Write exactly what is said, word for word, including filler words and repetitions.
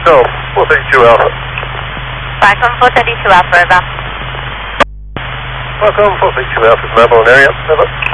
yourself, four thirty-two Alpha. Falcon four thirty-two Alpha, over. Falcon four thirty-two Alpha, mobile area, over.